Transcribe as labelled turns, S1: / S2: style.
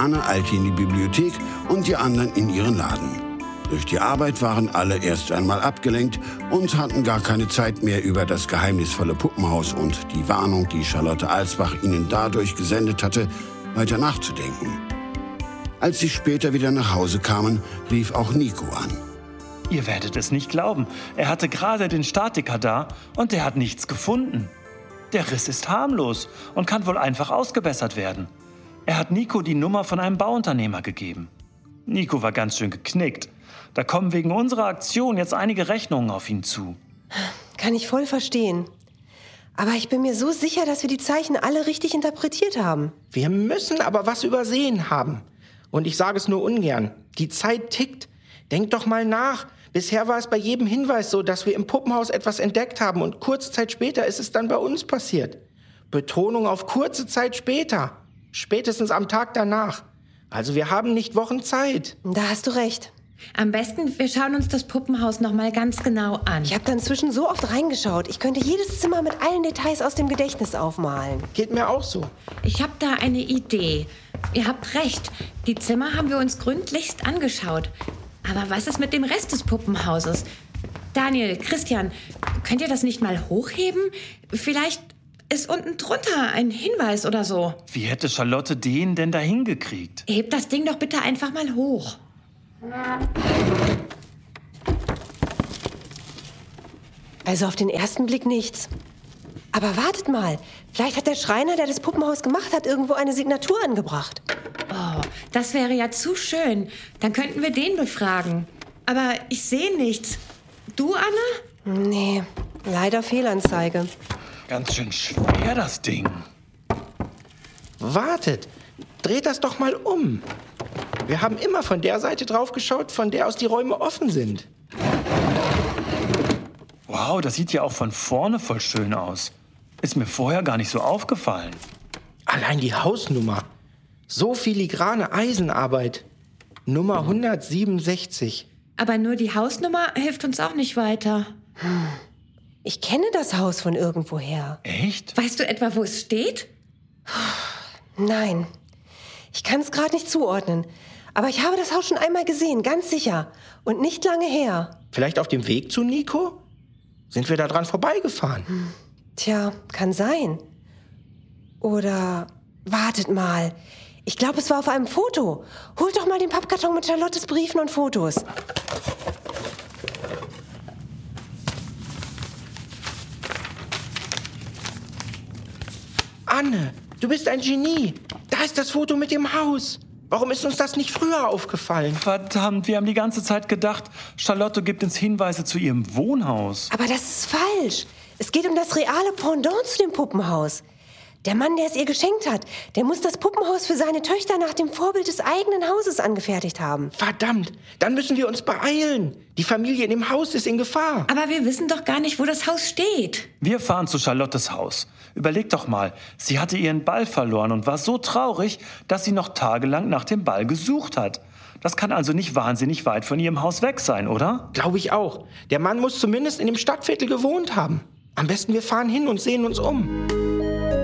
S1: Anne eilte in die Bibliothek und die anderen in ihren Laden. Durch die Arbeit waren alle erst einmal abgelenkt und hatten gar keine Zeit mehr, über das geheimnisvolle Puppenhaus und die Warnung, die Charlotte Alsbach ihnen dadurch gesendet hatte, weiter nachzudenken. Als sie später wieder nach Hause kamen, rief auch Nico an.
S2: Ihr werdet es nicht glauben. Er hatte gerade den Statiker da und der hat nichts gefunden. Der Riss ist harmlos und kann wohl einfach ausgebessert werden. Er hat Nico die Nummer von einem Bauunternehmer gegeben. Nico war ganz schön geknickt. Da kommen wegen unserer Aktion jetzt einige Rechnungen auf ihn zu.
S3: Kann ich voll verstehen. Aber ich bin mir so sicher, dass wir die Zeichen alle richtig interpretiert haben.
S4: Wir müssen aber was übersehen haben. Und ich sage es nur ungern. Die Zeit tickt. Denk doch mal nach. Bisher war es bei jedem Hinweis so, dass wir im Puppenhaus etwas entdeckt haben und kurze Zeit später ist es dann bei uns passiert. Betonung auf kurze Zeit später. Spätestens am Tag danach. Also wir haben nicht Wochen Zeit.
S3: Da hast du recht.
S5: Am besten, wir schauen uns das Puppenhaus noch mal ganz genau an.
S3: Ich habe da inzwischen so oft reingeschaut. Ich könnte jedes Zimmer mit allen Details aus dem Gedächtnis aufmalen.
S4: Geht mir auch so.
S5: Ich habe da eine Idee. Ihr habt recht. Die Zimmer haben wir uns gründlichst angeschaut. Aber was ist mit dem Rest des Puppenhauses? Daniel, Christian, könnt ihr das nicht mal hochheben? Vielleicht ist unten drunter ein Hinweis oder so.
S2: Wie hätte Charlotte den denn da hingekriegt?
S5: Hebt das Ding doch bitte einfach mal hoch.
S3: Also auf den ersten Blick nichts. Aber wartet mal, vielleicht hat der Schreiner, der das Puppenhaus gemacht hat, irgendwo eine Signatur angebracht.
S5: Oh, das wäre ja zu schön. Dann könnten wir den befragen. Aber ich sehe nichts. Du, Anne?
S3: Nee, leider Fehlanzeige.
S2: Ganz schön schwer, das Ding.
S4: Wartet, dreht das doch mal um. Wir haben immer von der Seite drauf geschaut, von der aus die Räume offen sind.
S2: Wow, das sieht ja auch von vorne voll schön aus. Ist mir vorher gar nicht so aufgefallen.
S4: Allein die Hausnummer. So filigrane Eisenarbeit. Nummer 167.
S5: Aber nur die Hausnummer hilft uns auch nicht weiter.
S3: Ich kenne das Haus von irgendwoher.
S2: Echt?
S5: Weißt du etwa, wo es steht?
S3: Nein, ich kann es gerade nicht zuordnen. Aber ich habe das Haus schon einmal gesehen, ganz sicher. Und nicht lange her.
S4: Vielleicht auf dem Weg zu Nico? Sind wir da dran vorbeigefahren?
S3: Tja, kann sein. Oder wartet mal. Ich glaube, es war auf einem Foto. Holt doch mal den Pappkarton mit Charlottes Briefen und Fotos.
S4: Anne, du bist ein Genie. Da ist das Foto mit dem Haus. Warum ist uns das nicht früher aufgefallen?
S2: Verdammt, wir haben die ganze Zeit gedacht, Charlotte gibt uns Hinweise zu ihrem Wohnhaus.
S3: Aber das ist falsch. Es geht um das reale Pendant zu dem Puppenhaus. Der Mann, der es ihr geschenkt hat, der muss das Puppenhaus für seine Töchter nach dem Vorbild des eigenen Hauses angefertigt haben.
S4: Verdammt, dann müssen wir uns beeilen. Die Familie in dem Haus ist in Gefahr.
S5: Aber wir wissen doch gar nicht, wo das Haus steht.
S2: Wir fahren zu Charlottes Haus. Überleg doch mal, sie hatte ihren Ball verloren und war so traurig, dass sie noch tagelang nach dem Ball gesucht hat. Das kann also nicht wahnsinnig weit von ihrem Haus weg sein, oder?
S4: Glaube ich auch. Der Mann muss zumindest in dem Stadtviertel gewohnt haben. Am besten wir fahren hin und sehen uns um.